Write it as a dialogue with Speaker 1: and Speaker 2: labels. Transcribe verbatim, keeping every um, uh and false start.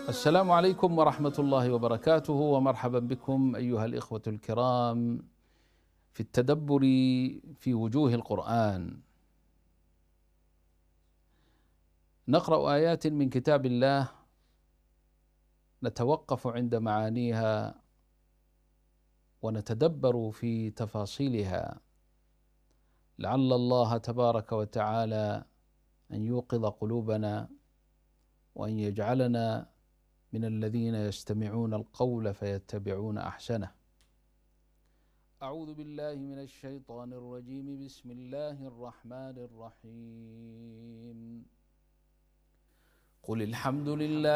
Speaker 1: السلام عليكم ورحمة الله وبركاته، ومرحبا بكم أيها الإخوة الكرام في التدبر في وجوه القرآن. نقرأ آيات من كتاب الله، نتوقف عند معانيها ونتدبر في تفاصيلها، لعل الله تبارك وتعالى أن يوقظ قلوبنا وأن يجعلنا من الذين يستمعون القول فيتبعون أحسنه. أعوذ بالله من الشيطان الرجيم. بسم الله الرحمن الرحيم. قل الحمد لله